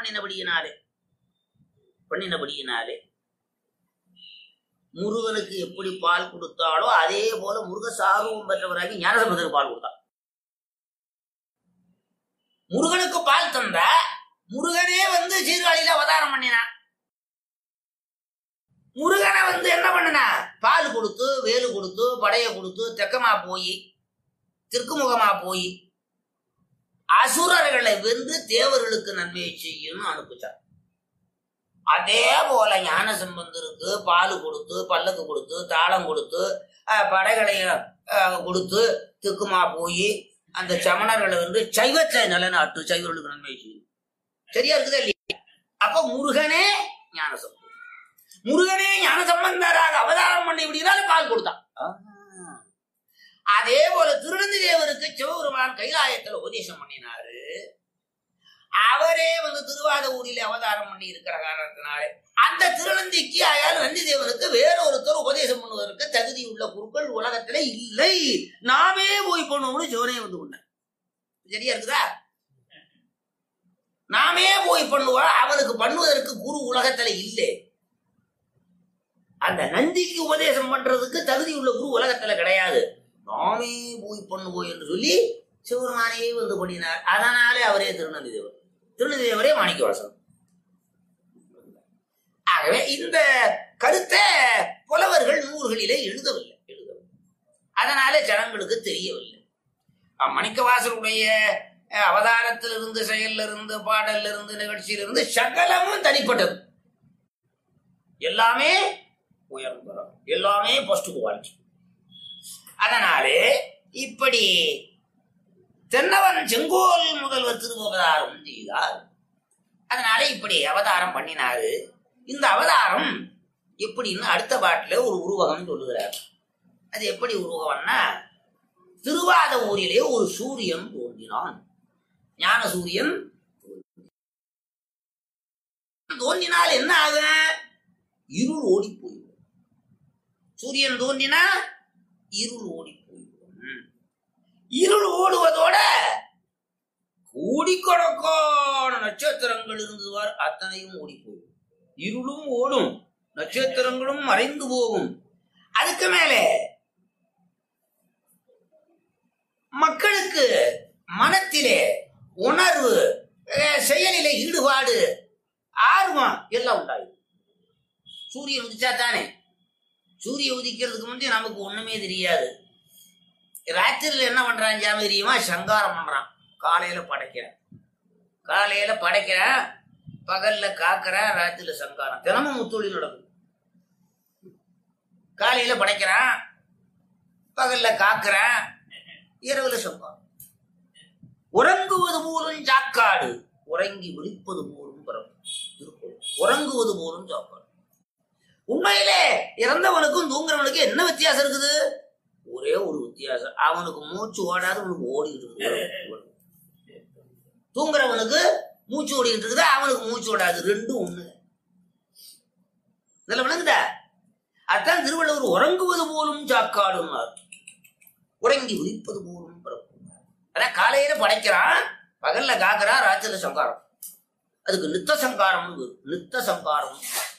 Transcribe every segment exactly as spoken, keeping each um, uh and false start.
பண்ணினபடியினாலே பண்ணினபடியினாலே முருகனுக்கு எப்படி பால் கொடுத்தாலோ அதே போல முருக சார்வம் பெற்றவராகி ஞானசம்பந்தருக்கு பால் கொடுத்தார். முருகனுக்கு பால் தந்த முருகனே வந்து சீர்காழியில அவதாரம் பண்ணினான். முருகனை வந்து என்ன பண்ணினா பால் கொடுத்து வேலு கொடுத்து படைய கொடுத்து தெக்கமா போய் தெற்குமுகமா போய் அசுரர்களை வென்று தேவர்களுக்கு நன்மையை செய்யும் அனுப்பிச்சார். அதே போல ஞான சம்பந்தருக்கு பால் கொடுத்து பல்லக்கு கொடுத்து தாளம் கொடுத்து படைகளை கொடுத்து தெக்குமா போய் அந்த சமணர்களை வந்து சைவத்தை நிலநாட்டு சைவர்களுக்கு நன்மை செய்யும். சரியா இருக்குதா இல்லையா? அப்ப முருகனே ஞான சம்பந்தர் முருகனே ஞான சம்பந்தராக அவதாரம் பண்ணி இப்படினாலும் பால் கொடுத்தான். அதே போல திருநந்தி தேவருக்கு சிவபெருமான் கைலாயத்துல உபதேசம் பண்ணினாரு. அவரே வந்து திருவாத ஊரில் அவதாரம் பண்ணி இருக்கிற காரணத்தினாலே அந்த திருநந்திக்கு ஆயால் நந்தி தேவனுக்கு வேற ஒருத்தர் உபதேசம் பண்ணுவதற்கு தகுதி உள்ள குருக்கள் உலகத்துல இல்லை, நாமே போய் பண்ணுவோம்னு சிவனே வந்து கொண்டார். சரியா இருக்குதா? நாமே போய் பண்ணுவா, அவனுக்கு பண்ணுவதற்கு குரு உலகத்துல இல்லை. அந்த நந்திக்கு உபதேசம் பண்றதுக்கு தகுதி உள்ள குரு உலகத்துல கிடையாது, நாமே போய் பண்ணுவோம் என்று சொல்லி சிவபெருமானே வந்து பண்ணினார். அதனாலே அவரே திருநந்தி தேவர், திருநந்தி தேவரே மாணிக்க வாசகர். ஆகவே இந்த கருத்தை புலவர்கள் நூல்களிலே எழுதவில்லை எழுதவில்லை அதனாலே ஜனங்களுக்கு தெரியவில்லை. மாணிக்கவாசருடைய அவதாரத்திலிருந்து செயலிருந்து பாடலிருந்து நிகழ்ச்சியிலிருந்து சகலமும் தனிப்பட்டது, எல்லாமே உயர்ந்தரம், எல்லாமே ஃபர்ஸ்ட் குவாலிட்டி. அதனாலே இப்படி தென்னவன் செங்கோல் முதல்வர் திருவவதாரம் செய்தார். அதனாலே இப்படி அவதாரம் பண்ணினாரு. இந்த அவதாரம் எப்படின்னு அடுத்த பாட்டுல ஒரு உருவகம் சொல்லுகிறார். அது எப்படி உருவகம்னா, திருவாத ஊரிலே ஒரு சூரியன் தோன்றினான். ஞான சூரியன் தோன்றினால் என்ன ஆக? இருள் ஓடி போய்விடும். சூரியன் தோன்றினா இருள் ஓடி போய்விடும். இருள் ஓடுவதோட கோடிக்கணக்கான நட்சத்திரங்கள் இருந்ததுவார் அத்தனையும் ஓடி போகும். இருளும் ஓடும், நட்சத்திரங்களும் மறைந்து போகும். அதுக்கு மேலே மக்களுக்கு மனத்திலே உணர்வு, செயலிலே ஈடுபாடு, ஆர்வம் எல்லாம் உண்டாகும். சூரியன் உதிச்சா தானே, சூரிய உதிக்கிறதுக்கு முந்தைய நமக்கு ஒண்ணுமே தெரியாது. ராத்திரில என்ன பண்றான் ஜாம தெரியுமா? சங்காரம் பண்றான். காலையில படைக்கிறான், காலையில படைக்கிறான், பகல்ல காக்குறான், ராத்திரில சங்காரம். தினமும் முத்தொழில் நடக்கும். காலையில படைக்கிறான், பகல்ல காக்குறான், இரவுல சங்காரம். உறங்குவது போலும் சாக்காடு, உறங்கி விழிப்பது போலும் பிறப்பு. உறங்குவது போலும் சாக்காடு. உண்மையிலே இறந்தவனுக்கும் தூங்குறவனுக்கும் என்ன வித்தியாசம் இருக்குது? ஒரே ஒரு வித்தியாசம், அவனுக்கு மூச்சு ஓடாது, அவனுக்கு ஓடிட்டு இருக்குது. தூங்குறவனுக்கு மூச்சு ஓடிக்கிட்டு இருக்குது, அவனுக்கு மூச்சு ஓடாது. ரெண்டும் ஒண்ணு. இதெல்லாம் விளங்குதா? அதுதான் திருவள்ளுவர் உறங்குவது போலும் சாக்காடுன்னார், உறங்கி விழிப்பது போலும் பிறப்பு. அதான் காலையில படைக்கிறான், பகல்ல காக்குறான், ராத்திரில சங்காரம். அதுக்கு நித்த சங்காரம், நித்த சங்காரம்.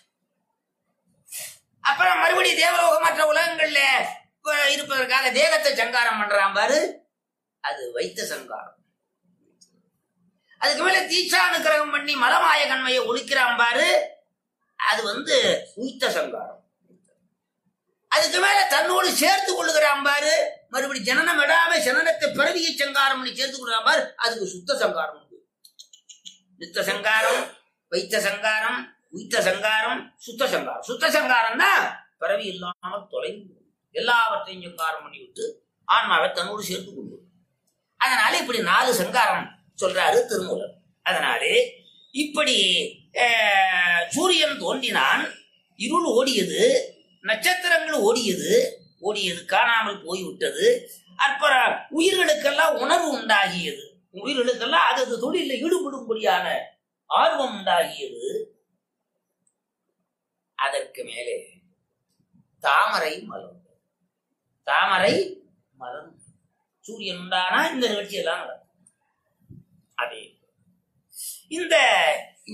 அப்புறம் மறுபடியும் தேவலோக மற்ற உலகங்கள்ல இருப்பதற்காக தேகத்தை சங்காரம் பண்றான் பாரு, அது வைத்த சங்காரம். அதுக்கு மேல தீட்சானுக்கிரகம் பண்ணி மலமாய கண்மையை ஒழிக்கிறான் பாரு, அது வந்து உயித்த சங்காரம். அதுக்கு மேல தன்னோடு சேர்த்து கொள்ளுகிறான் பாரு, மறுபடி ஜனனம் விடாம ஜனனத்தை பிறவியை சங்காரம் பண்ணி சேர்த்து கொள்றான் பாரு, அதுக்கு சுத்த சங்காரம். நித்த சங்காரம், வைத்த சங்காரம், உயித்த சங்காரம், சுத்த சங்காரம். சுத்த சங்காரம் தான் பிறவி இல்லாமல் தொலைந்து எல்லாவற்றையும் சங்காரம் பண்ணி விட்டு ஆன்மாவை தன்னோடு சேர்த்து கொண்டு. அதனால இப்படி நாலு சங்காரம் சொல்றாரு திருமூலர். அதனாலே இப்படி சூரியன் தோன்றினான், இருள் ஓடியது, நட்சத்திரங்கள் ஓடியது, ஓடியது காணாமல் போய்விட்டது. அப்புறம் உயிர்களுக்கெல்லாம் உணர்வு உண்டாகியது, உயிர்களுக்கெல்லாம் அது தொழிலில் ஈடுபடும்படியான ஆர்வம் உண்டாகியது. அதற்கு மேலே தாமரை மலர்ந்தது. தாமரை மலர்ந்தது. சூரியன் உண்டானா இந்த நிகழ்ச்சி எல்லாம் நடக்கும். அதே இந்த